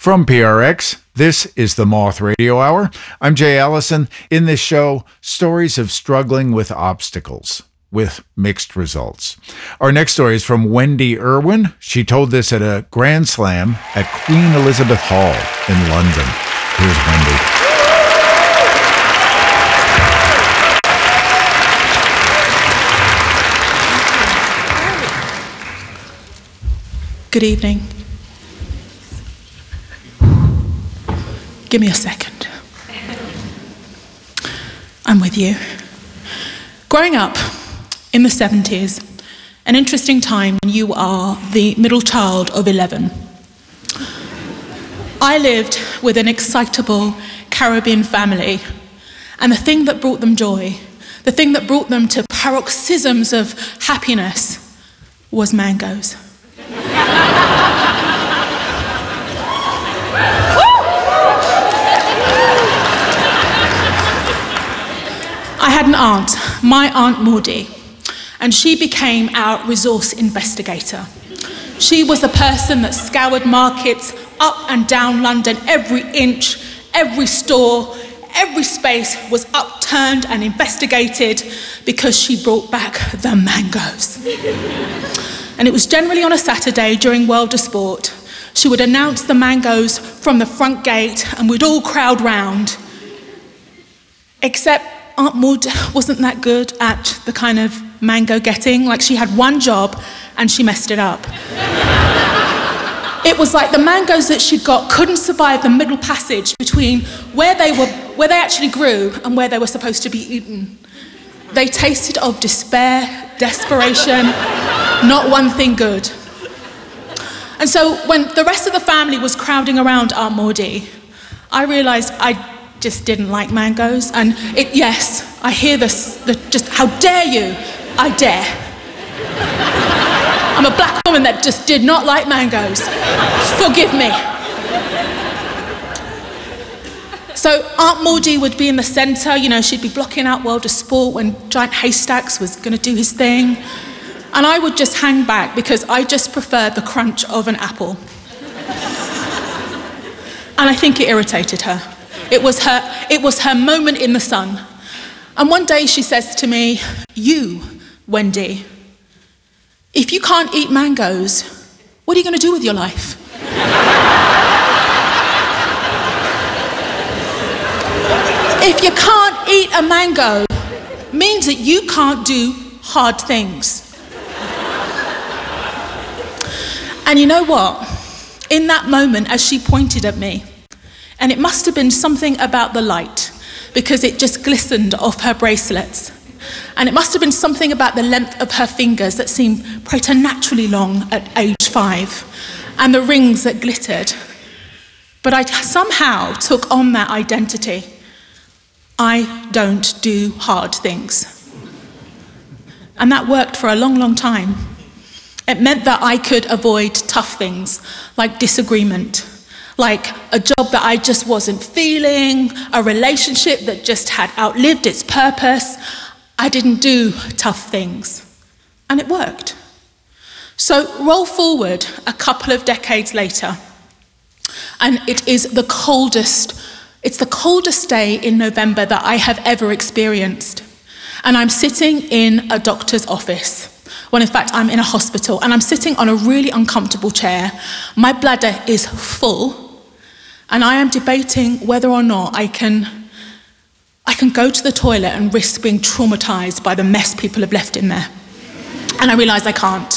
From PRX, this is the Moth Radio Hour. I'm Jay Allison. In this show, stories of struggling with obstacles with mixed results. Our next story is from Wendy Irwin. She told this at a Grand Slam at Queen Elizabeth Hall in London. Here's Wendy. Good evening. Give me a second. I'm with you. Growing up in the 70s, an interesting time when you are the middle child of 11. I lived with an excitable Caribbean family, and the thing that brought them joy, the thing that brought them to paroxysms of happiness, was mangoes. I had an aunt, my Aunt Maudie, and she became our resource investigator. She was the person that scoured markets up and down London. Every inch, every store, every space was upturned and investigated because she brought back the mangoes. And it was generally on a Saturday during World of Sport. She would announce the mangoes from the front gate and we'd all crowd round. Except Aunt Maud wasn't that good at the kind of mango getting. Like, she had one job and she messed it up. It was like the mangoes that she got couldn't survive the middle passage between where they actually grew and where they were supposed to be eaten. They tasted of despair, desperation, not one thing good. And so when the rest of the family was crowding around Aunt Maudie, I realised I just didn't like mangoes. And yes, I hear this, just how dare you? I dare. I'm a black woman that just did not like mangoes. Forgive me. So Aunt Maudie would be in the centre, you know, she'd be blocking out World of Sport when Giant Haystacks was going to do his thing. And I would just hang back because I just preferred the crunch of an apple. And I think it irritated her. It was her moment in the sun. And one day she says to me, "You, Wendy, if you can't eat mangoes, what are you going to do with your life?" If you can't eat a mango, means that you can't do hard things. And you know what? In that moment, as she pointed at me, and it must have been something about the light, because it just glistened off her bracelets. And it must have been something about the length of her fingers that seemed preternaturally long at age 5, and the rings that glittered. But I somehow took on that identity. I don't do hard things. And that worked for a long, long time. It meant that I could avoid tough things, like disagreement, like a job that I just wasn't feeling, a relationship that just had outlived its purpose. I didn't do tough things, and it worked. So roll forward a couple of decades later, and it's the coldest day in November that I have ever experienced. And I'm sitting in a doctor's office. Well, in fact, I'm in a hospital, and I'm sitting on a really uncomfortable chair. My bladder is full, and I am debating whether or not I can go to the toilet and risk being traumatized by the mess people have left in there. And I realize I can't.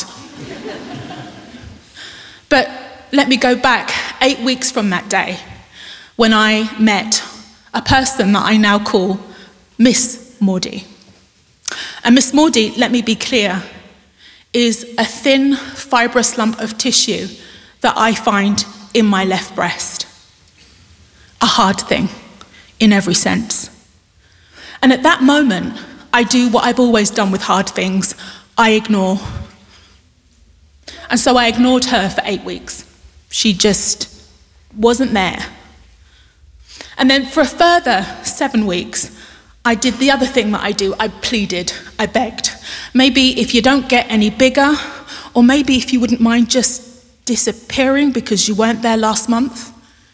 But let me go back 8 weeks from that day, when I met a person that I now call Miss Maudie. And Miss Maudie, let me be clear, is a thin, fibrous lump of tissue that I find in my left breast. A hard thing, in every sense. And at that moment, I do what I've always done with hard things. I ignore. And so I ignored her for 8 weeks. She just wasn't there. And then for a further 7 weeks, I did the other thing that I do. I pleaded, I begged. Maybe if you don't get any bigger, or maybe if you wouldn't mind just disappearing because you weren't there last month,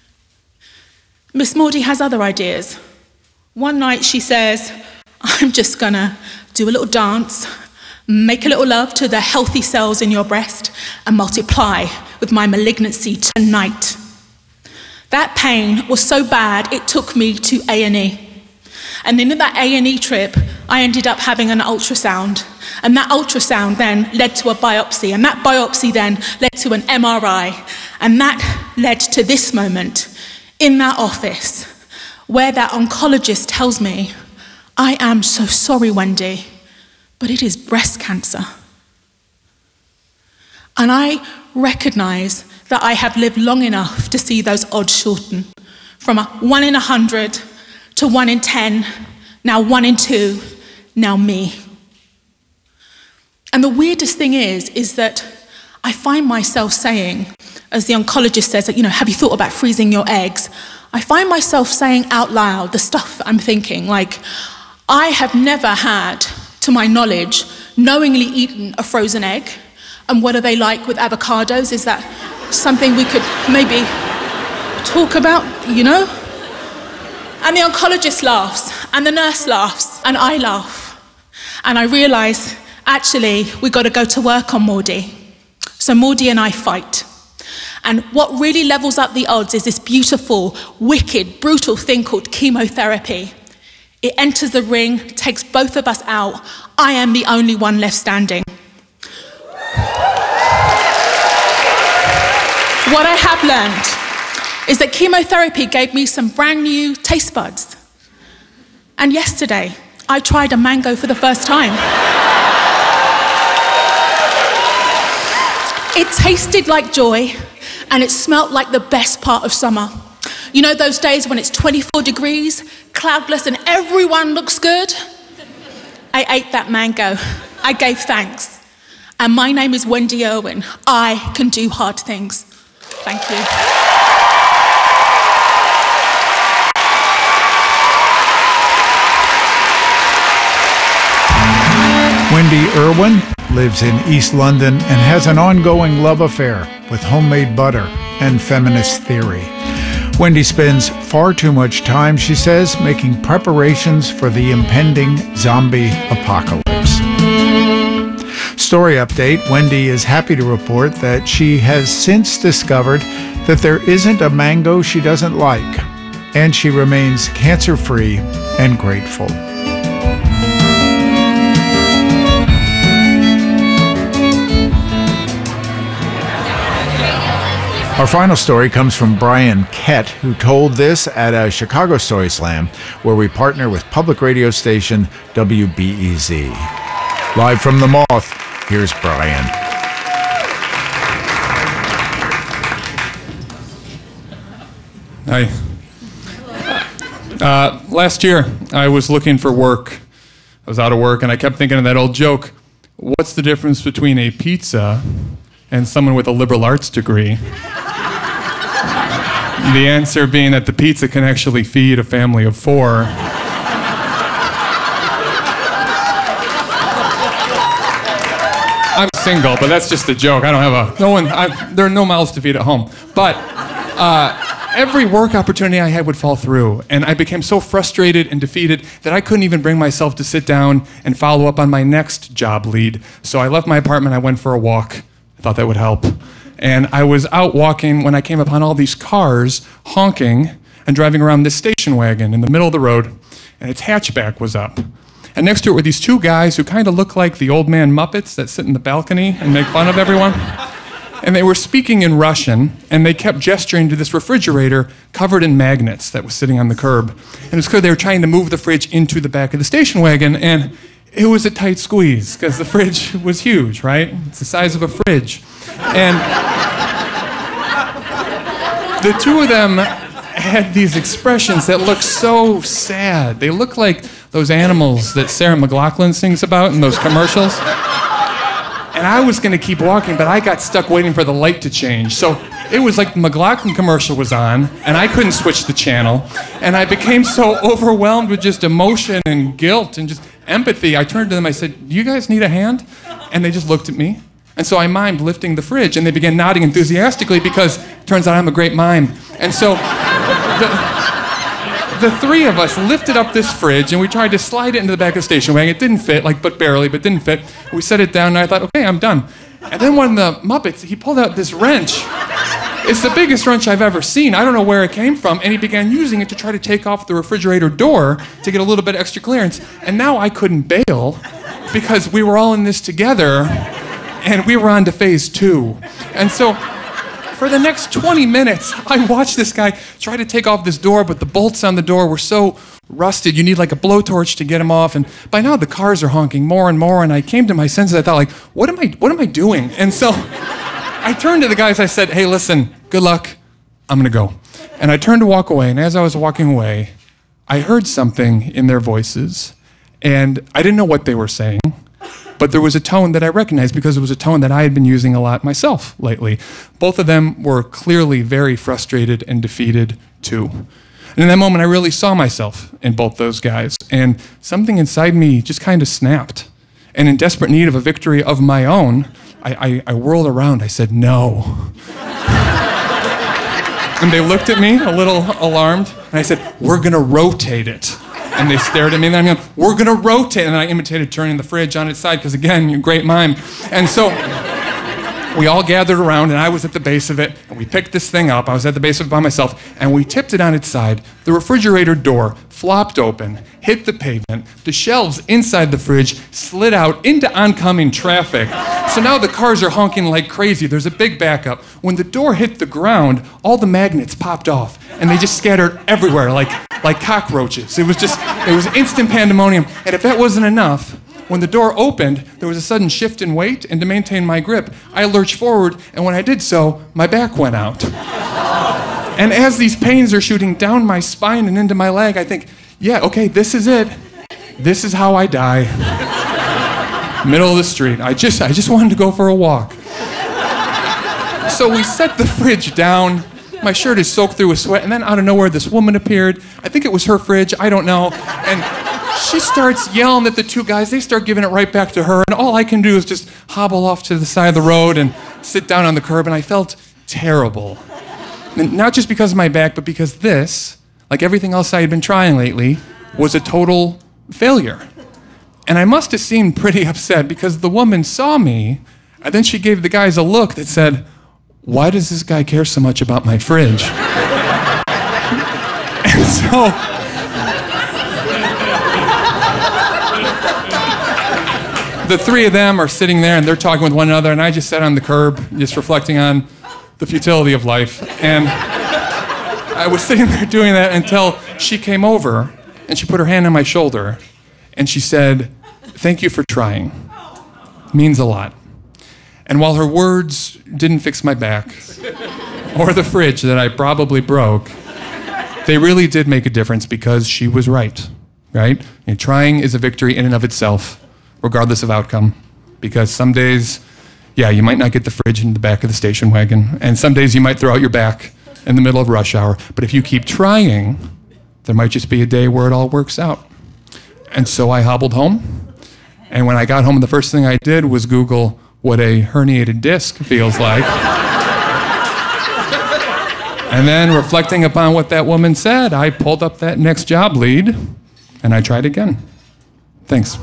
Miss Maudie has other ideas. One night she says, I'm just gonna do a little dance, make a little love to the healthy cells in your breast, and multiply with my malignancy tonight. That pain was so bad, it took me to A&E. And in that A&E trip, I ended up having an ultrasound. And that ultrasound then led to a biopsy. And that biopsy then led to an MRI. And that led to this moment in that office where that oncologist tells me, I am so sorry, Wendy, but it is breast cancer. And I recognize that I have lived long enough to see those odds shorten from a 1 in 100 to 1 in 10, now 1 in 2, now me. And the weirdest thing is that I find myself saying, as the oncologist says, that, have you thought about freezing your eggs? I find myself saying out loud the stuff I'm thinking, like, I have never had, to my knowledge, knowingly eaten a frozen egg. And what are they like with avocados? Is that something we could maybe talk about, And the oncologist laughs, and the nurse laughs, and I laugh. And I realise, actually, we've got to go to work on Maudie. So Maudie and I fight. And what really levels up the odds is this beautiful, wicked, brutal thing called chemotherapy. It enters the ring, takes both of us out. I am the only one left standing. What I have learned is that chemotherapy gave me some brand new taste buds. And yesterday, I tried a mango for the first time. It tasted like joy, and it smelled like the best part of summer. Those days when it's 24 degrees, cloudless, and everyone looks good? I ate that mango. I gave thanks. And my name is Wendy Irwin. I can do hard things. Thank you. Wendy Irwin lives in East London and has an ongoing love affair with homemade butter and feminist theory. Wendy spends far too much time, she says, making preparations for the impending zombie apocalypse. Story update, Wendy is happy to report that she has since discovered that there isn't a mango she doesn't like, and she remains cancer-free and grateful. Our final story comes from Brian Kett, who told this at a Chicago Story Slam, where we partner with public radio station WBEZ. Live from the Moth, here's Brian. Hi. Last year, I was looking for work. I was out of work, and I kept thinking of that old joke. What's the difference between a pizza and someone with a liberal arts degree? The answer being that the pizza can actually feed a family of 4. I'm single, but that's just a joke. I don't have there are no mouths to feed at home. But every work opportunity I had would fall through, and I became so frustrated and defeated that I couldn't even bring myself to sit down and follow up on my next job lead. So I left my apartment, I went for a walk. I thought that would help. And I was out walking when I came upon all these cars honking and driving around this station wagon in the middle of the road, and its hatchback was up. And next to it were these 2 guys who kind of look like the old man Muppets that sit in the balcony and make fun of everyone. And they were speaking in Russian, and they kept gesturing to this refrigerator covered in magnets that was sitting on the curb. And it was clear they were trying to move the fridge into the back of the station wagon, and it was a tight squeeze, because the fridge was huge, right? It's the size of a fridge. And the 2 of them had these expressions that looked so sad. They looked like those animals that Sarah McLachlan sings about in those commercials. And I was going to keep walking, but I got stuck waiting for the light to change. So it was like the McLachlan commercial was on, and I couldn't switch the channel. And I became so overwhelmed with just emotion and guilt and just empathy. I turned to them, I said, "Do you guys need a hand?" And they just looked at me. And so I mimed lifting the fridge, and they began nodding enthusiastically because it turns out I'm a great mime. And so the three of us lifted up this fridge and we tried to slide it into the back of the station wagon. It didn't fit, but barely, but didn't fit. We set it down and I thought, okay, I'm done. And then one of the Muppets, he pulled out this wrench. It's the biggest wrench I've ever seen. I don't know where it came from. And he began using it to try to take off the refrigerator door to get a little bit extra clearance. And now I couldn't bail because we were all in this together and we were on to phase 2. And so for the next 20 minutes, I watched this guy try to take off this door, but the bolts on the door were so rusted. You need like a blowtorch to get them off. And by now the cars are honking more and more. And I came to my senses. I thought, like, what am I doing? And so I turned to the guys. I said, hey, listen, good luck. I'm going to go. And I turned to walk away. And as I was walking away, I heard something in their voices. And I didn't know what they were saying. But there was a tone that I recognized because it was a tone that I had been using a lot myself lately. Both of them were clearly very frustrated and defeated too. And in that moment, I really saw myself in both those guys. And something inside me just kind of snapped. And in desperate need of a victory of my own, I whirled around. I said, no. And they looked at me a little alarmed. And I said, we're going to rotate it. And they stared at me, and I'm going, we're going to rotate. And I imitated turning the fridge on its side, because again, you're a great mime. And so we all gathered around, and I was at the base of it, and we picked this thing up. I was at the base of it by myself, and we tipped it on its side. The refrigerator door flopped open, hit the pavement. The shelves inside the fridge slid out into oncoming traffic. So now the cars are honking like crazy. There's a big backup. When the door hit the ground, all the magnets popped off, and they just scattered everywhere like cockroaches. It was instant pandemonium. And if that wasn't enough, when the door opened, there was a sudden shift in weight, and to maintain my grip, I lurched forward, and when I did so, my back went out. And as these pains are shooting down my spine and into my leg, I think, yeah, okay, this is it. This is how I die. Middle of the street. I just wanted to go for a walk. So we set the fridge down. My shirt is soaked through with sweat, and then out of nowhere, this woman appeared. I think it was her fridge, I don't know. And she starts yelling at the two guys. They start giving it right back to her, and all I can do is just hobble off to the side of the road and sit down on the curb, and I felt terrible. And not just because of my back, but because this, like everything else I had been trying lately, was a total failure. And I must have seemed pretty upset because the woman saw me, and then she gave the guys a look that said, why does this guy care so much about my fridge? And so the three of them are sitting there and they're talking with one another, and I just sat on the curb, just reflecting on the futility of life. And I was sitting there doing that until she came over and she put her hand on my shoulder and she said, thank you for trying. Means a lot. And while her words didn't fix my back or the fridge that I probably broke, they really did make a difference because she was right? And trying is a victory in and of itself, regardless of outcome. Because some days, yeah, you might not get the fridge in the back of the station wagon, and some days you might throw out your back in the middle of rush hour. But if you keep trying, there might just be a day where it all works out. And so I hobbled home, and when I got home, the first thing I did was Google what a herniated disc feels like. And then, reflecting upon what that woman said, I pulled up that next job lead, and I tried again. Thanks.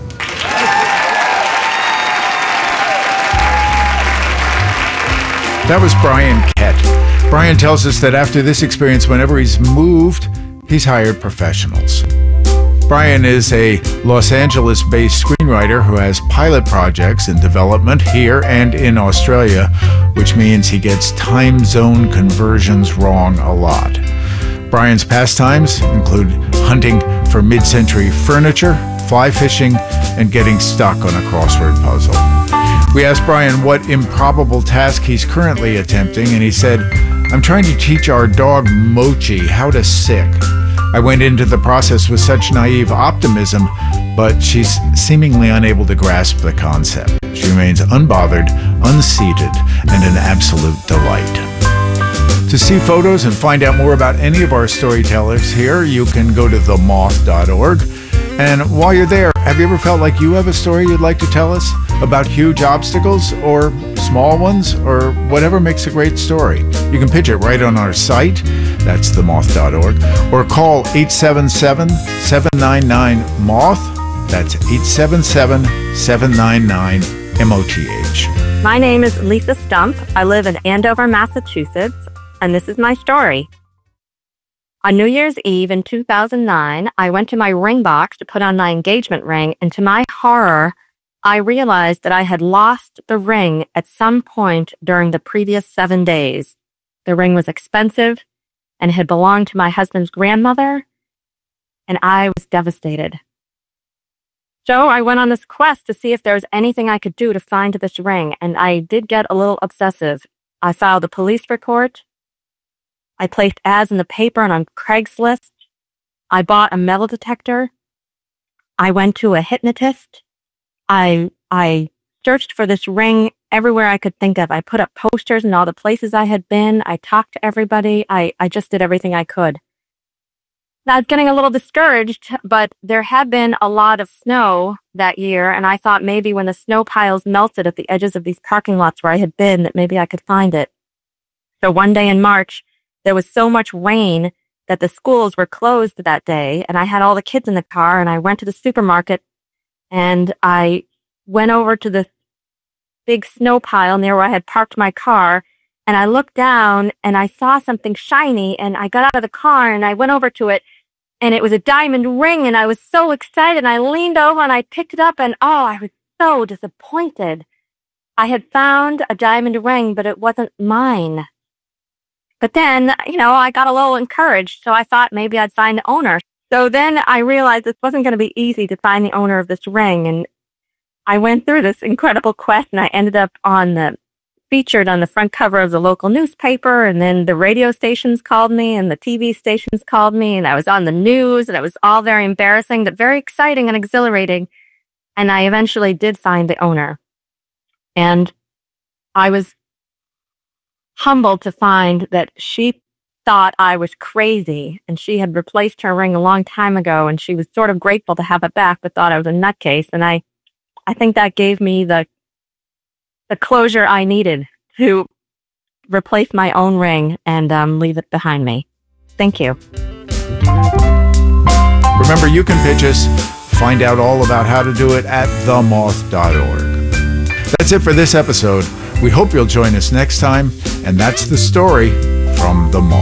That was Brian Kett. Brian tells us that after this experience, whenever he's moved, he's hired professionals. Brian is a Los Angeles-based screenwriter who has pilot projects in development here and in Australia, which means he gets time zone conversions wrong a lot. Brian's pastimes include hunting for mid-century furniture, fly fishing, and getting stuck on a crossword puzzle. We asked Brian what improbable task he's currently attempting, and he said, I'm trying to teach our dog Mochi how to sick. I went into the process with such naive optimism, but she's seemingly unable to grasp the concept. She remains unbothered, unseated, and an absolute delight. To see photos and find out more about any of our storytellers here, you can go to themoth.org. And while you're there, have you ever felt like you have a story you'd like to tell us about huge obstacles or small ones or whatever makes a great story? You can pitch it right on our site. That's themoth.org. Or call 877-799-MOTH. That's 877-799-MOTH. My name is Lisa Stump. I live in Andover, Massachusetts, and this is my story. On New Year's Eve in 2009, I went to my ring box to put on my engagement ring, and to my horror, I realized that I had lost the ring at some point during the previous 7 days. The ring was expensive and had belonged to my husband's grandmother, and I was devastated. So I went on this quest to see if there was anything I could do to find this ring, and I did get a little obsessive. I filed a police report. I placed ads in the paper and on Craigslist. I bought a metal detector. I went to a hypnotist. I searched for this ring everywhere I could think of. I put up posters in all the places I had been. I talked to everybody. I just did everything I could. I was getting a little discouraged, but there had been a lot of snow that year, and I thought maybe when the snow piles melted at the edges of these parking lots where I had been, that maybe I could find it. So one day in March, there was so much rain that the schools were closed that day, and I had all the kids in the car, and I went to the supermarket, and I went over to the big snow pile near where I had parked my car, and I looked down, and I saw something shiny, and I got out of the car, and I went over to it, and it was a diamond ring, and I was so excited, and I leaned over, and I picked it up, and I was so disappointed. I had found a diamond ring, but it wasn't mine. But then, I got a little encouraged, so I thought maybe I'd find the owner. So then I realized it wasn't going to be easy to find the owner of this ring, and I went through this incredible quest, and I ended up featured on the front cover of the local newspaper, and then the radio stations called me, and the TV stations called me, and I was on the news, and it was all very embarrassing, but very exciting and exhilarating, and I eventually did find the owner. And I was humbled to find that she thought I was crazy, and she had replaced her ring a long time ago, and she was sort of grateful to have it back, but thought I was a nutcase. And I think that gave me the closure I needed to replace my own ring and leave it behind me. Thank you. Remember, you can pitch us. Find out all about how to do it at themoth.org. That's it for this episode. We hope you'll join us next time, and that's the story from The Moth.